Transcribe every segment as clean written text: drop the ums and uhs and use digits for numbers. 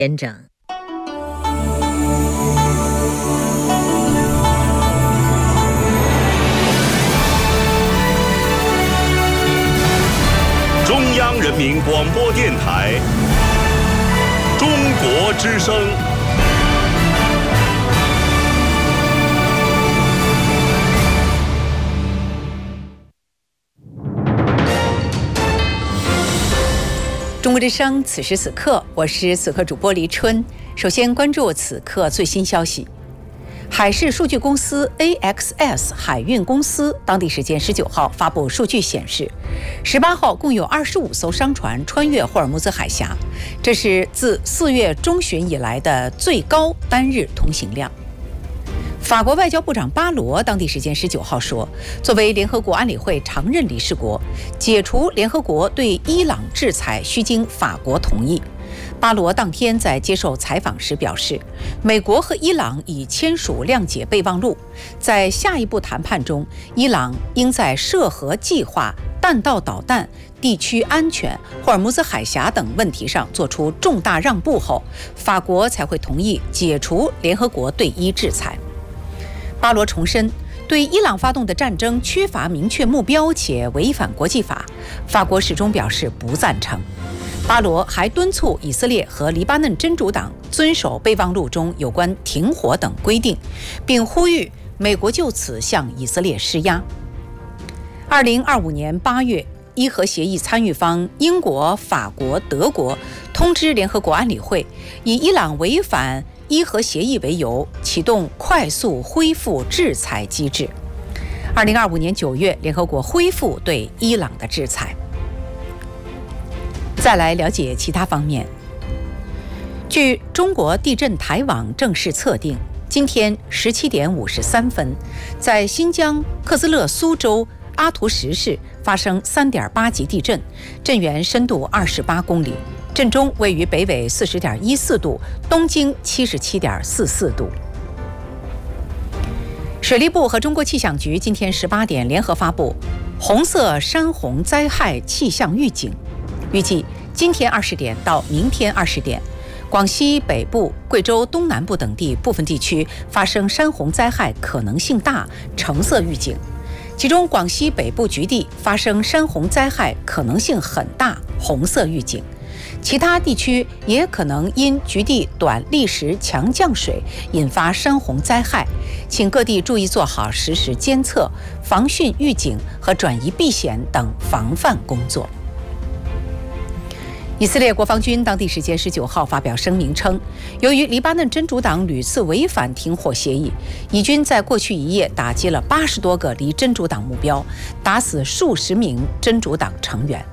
连长。 中央人民广播电台中国之声。 中国之声，此时此刻，我是此刻主播黎春。首先关注此刻最新消息。海事数据公司 AXS 海运公司当地时间19号发布数据显示，18号共有25艘商船穿越霍尔木兹海峡，这是自4月中旬以来的最高单日通行量。法国外交部长巴罗当地时间19号说，作为联合国安理会常任理事国，解除联合国对伊朗制裁需经法国同意。巴罗当天在接受采访时表示，美国和伊朗已签署谅解备忘录，在下一步谈判中，伊朗应在涉核计划、弹道导弹、地区安全、霍尔木兹海峡等问题上做出重大让步后，法国才会同意解除联合国对伊制裁。巴罗重申，对伊朗发动的战争缺乏明确目标且违反国际法，法国始终表示不赞成。巴罗还敦促以色列和黎巴嫩真主党遵守备忘录中有关停火等规定，并呼吁美国就此向以色列施压。2025年8月，伊核协议参与方英国、法国、德国通知联合国安理会，以伊朗违反伊核协议为由，启动快速恢复制裁机制。2025年9月，联合国恢复对伊朗的制裁。再来了解其他方面。据中国地震台网正式测定，今天17点53分，在新疆克孜勒苏州阿图什市发生3.8级地震，震源深度28公里，震中位于北纬40.14度，东经77.44度。水利部和中国气象局今天18点联合发布红色山洪灾害气象预警，预计今天20点到明天20点，广西北部、贵州东南部等地部分地区发生山洪灾害可能性大，橙色预警。其中广西北部局地发生山洪灾害可能性很大，红色预警。其他地区也可能因局地短砾石强降水引发山洪灾害，请各地注意做好实时监测、防汛预警和转移避险等防范工作。以色列国防军当地时间19号发表声明称，由于黎巴嫩真主党屡次违反停火协议，以军在过去一夜打击了80多个离真主党目标，打死数十名真主党成员。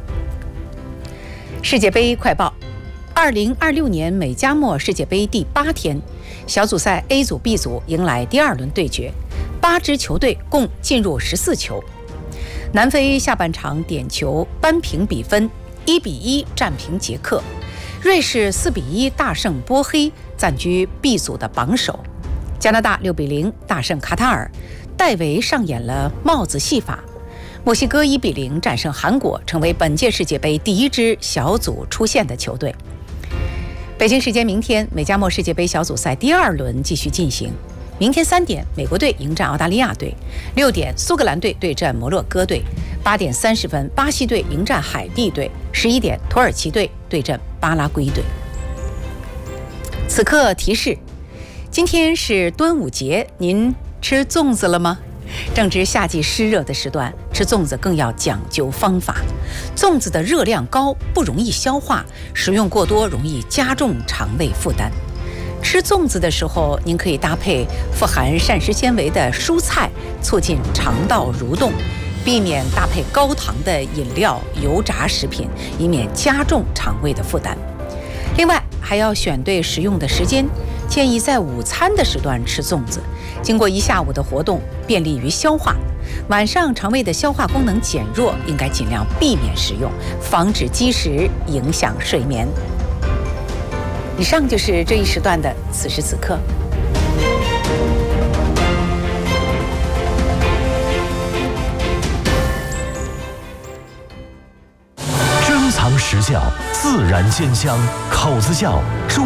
世界杯快报：2026年美加墨世界杯第8天，小组赛 A 组、B 组迎来第2轮对决，8支球队共进入14球。南非下半场点球扳平比分，1-1战平捷克。瑞士4-1大胜波黑，暂居 B 组的榜首。加拿大6-0大胜卡塔尔，戴维上演了帽子戏法。墨西哥1-0战胜韩国，成为本届世界杯第1支小组出线的球队。北京时间明天，美加墨世界杯小组赛第2轮继续进行。明天3点，美国队迎战澳大利亚队；6点，苏格兰队对阵摩洛哥队；8点30分，巴西队迎战海地队；11点，土耳其队对阵巴拉圭队。此刻提示：今天是端午节，您吃粽子了吗？正值夏季湿热的时段，吃粽子更要讲究方法。粽子的热量高，不容易消化，食用过多容易加重肠胃负担。吃粽子的时候，您可以搭配富含膳食纤维的蔬菜，促进肠道蠕动，避免搭配高糖的饮料、油炸食品，以免加重肠胃的负担。另外，还要选对食用的时间，建议在午餐的时段吃粽子，经过一下午的活动，便利于消化。晚上肠胃的消化功能减弱，应该尽量避免食用，防止积食影响睡眠。以上就是这一时段的此时此刻。 珍藏实效，自然鲜香，口子窖。